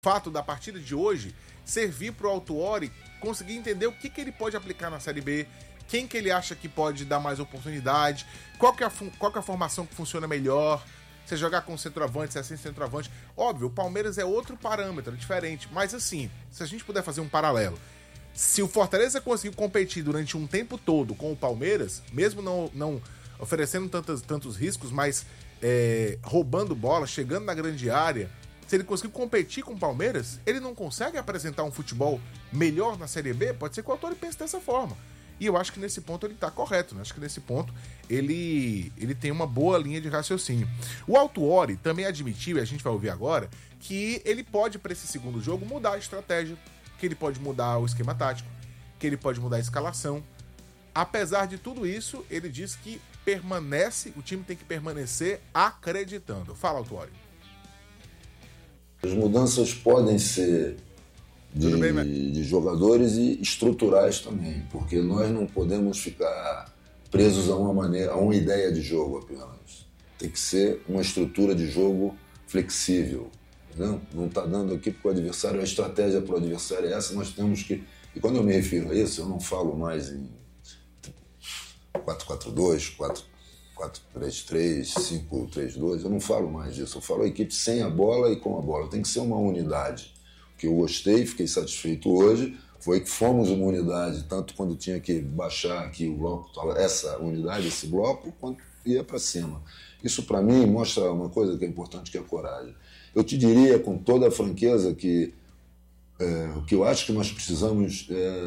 fato da partida de hoje servir para o Autuori conseguir entender o que ele pode aplicar na Série B, quem que ele acha que pode dar mais oportunidade, qual que é a formação que funciona melhor, se jogar com centroavante, se é sem centroavante. Óbvio, o Palmeiras é outro parâmetro, diferente, mas assim, se a gente puder fazer um paralelo, se o Fortaleza conseguiu competir durante um tempo todo com o Palmeiras, mesmo não oferecendo tantos riscos, mas roubando bola, chegando na grande área, se ele conseguir competir com o Palmeiras, ele não consegue apresentar um futebol melhor na Série B? Pode ser que o Autuori pense dessa forma. E eu acho que nesse ponto ele está correto, né? Acho que nesse ponto ele tem uma boa linha de raciocínio. O Autuori também admitiu, e a gente vai ouvir agora, que ele pode, para esse segundo jogo, mudar a estratégia, que ele pode mudar o esquema tático, que ele pode mudar a escalação. Apesar de tudo isso, ele diz que o time tem que permanecer acreditando. Fala, Autuori. As mudanças podem ser de jogadores e estruturais também, porque nós não podemos ficar presos a uma ideia de jogo apenas. Tem que ser uma estrutura de jogo flexível. Não está dando aqui porque o adversário, a estratégia para o adversário é essa, nós temos que... E quando eu me refiro a isso, eu não falo mais em 4-4-2, 4-3-3, 5-3-2, eu não falo mais disso, eu falo a equipe sem a bola e com a bola, tem que ser uma unidade. O que eu gostei, fiquei satisfeito hoje, foi que fomos uma unidade, tanto quando tinha que baixar aqui o bloco, essa unidade, esse bloco, quanto ia para cima. Isso para mim mostra uma coisa que é importante, que é a coragem. Eu te diria com toda a franqueza que o que eu acho que nós precisamos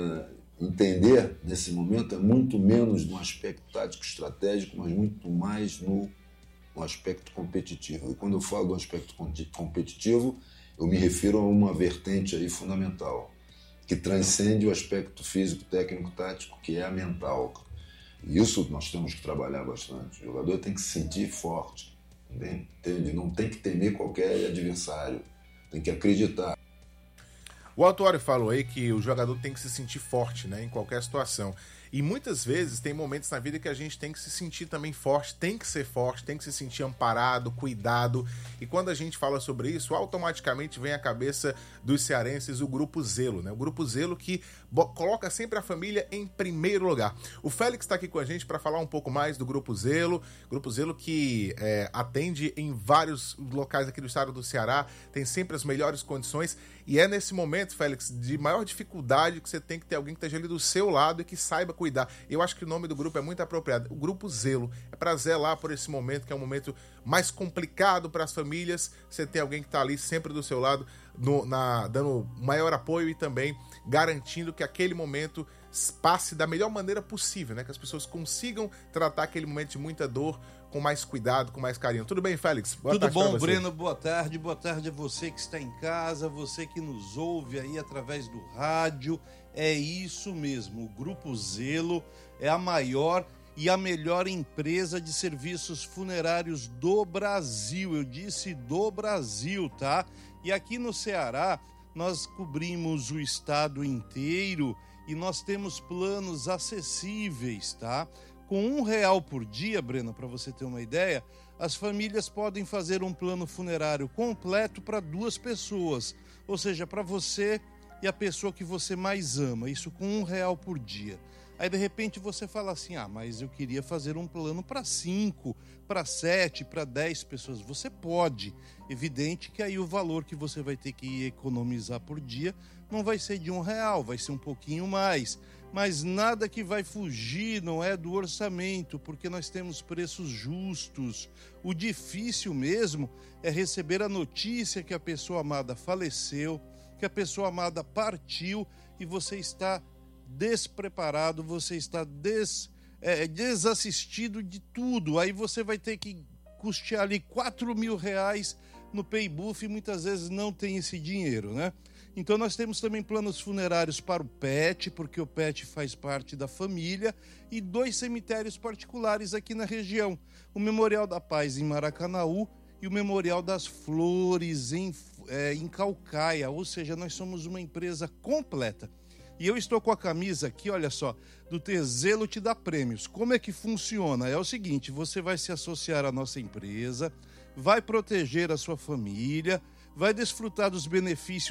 entender nesse momento é muito menos no aspecto tático estratégico, mas muito mais no aspecto competitivo. E quando eu falo do aspecto competitivo, eu me refiro a uma vertente aí fundamental, que transcende o aspecto físico, técnico, tático, que é a mental. E isso nós temos que trabalhar bastante. O jogador tem que se sentir forte, entende? Não tem que temer qualquer adversário, tem que acreditar. O Autuori falou aí que o jogador tem que se sentir forte, né, em qualquer situação. E muitas vezes tem momentos na vida que a gente tem que se sentir também forte, tem que ser forte, tem que se sentir amparado, cuidado. E quando a gente fala sobre isso, automaticamente vem à cabeça dos cearenses o Grupo Zelo, né? O Grupo Zelo que coloca sempre a família em primeiro lugar. O Félix está aqui com a gente para falar um pouco mais do Grupo Zelo que atende em vários locais aqui do estado do Ceará, tem sempre as melhores condições. E é nesse momento, Félix, de maior dificuldade que você tem que ter alguém que esteja ali do seu lado e que saiba cuidar. Eu acho que o nome do grupo é muito apropriado. O Grupo Zelo é para zelar por esse momento, que é um momento mais complicado para as famílias. Você tem alguém que está ali sempre do seu lado, dando maior apoio e também garantindo que aquele momento passe da melhor maneira possível, né? Que as pessoas consigam tratar aquele momento de muita dor com mais cuidado, com mais carinho. Tudo bem, Félix? Boa tarde. Tudo bom, Breno? Boa tarde a você que está em casa, você que nos ouve aí através do rádio. É isso mesmo, o Grupo Zelo é a maior e a melhor empresa de serviços funerários do Brasil. Eu disse do Brasil, tá? E aqui no Ceará, nós cobrimos o estado inteiro e nós temos planos acessíveis, tá? Com R$1 por dia, Breno, para você ter uma ideia, as famílias podem fazer um plano funerário completo para 2 pessoas, ou seja, para você e a pessoa que você mais ama, isso com R$1 por dia. Aí, de repente, você fala assim, mas eu queria fazer um plano para 5, para 7, para 10 pessoas. Você pode. Evidente que aí o valor que você vai ter que economizar por dia não vai ser de R$1, vai ser um pouquinho mais. Mas nada que vai fugir, não é, do orçamento, porque nós temos preços justos. O difícil mesmo é receber a notícia que a pessoa amada faleceu, que a pessoa amada partiu e você está despreparado, você está desassistido de tudo. Aí você vai ter que custear ali R$4.000 no Paybuff e muitas vezes não tem esse dinheiro, né? Então nós temos também planos funerários para o pet, porque o pet faz parte da família, e 2 cemitérios particulares aqui na região, o Memorial da Paz em Maracanaú e o Memorial das Flores em Caucaia, ou seja, nós somos uma empresa completa. E eu estou com a camisa aqui, olha só, do Zelo te dá prêmios. Como é que funciona? É o seguinte, você vai se associar à nossa empresa, vai proteger a sua família, vai desfrutar dos benefícios